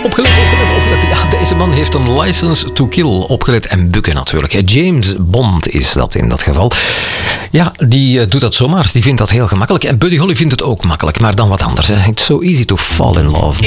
Opgelet. Ja, deze man heeft een license to kill. Opgelet en bukken natuurlijk. James Bond is dat in dat geval. Ja, die doet dat zomaar. Die vindt dat heel gemakkelijk. En Buddy Holly vindt het ook makkelijk, maar dan wat anders. It's so easy to fall in love.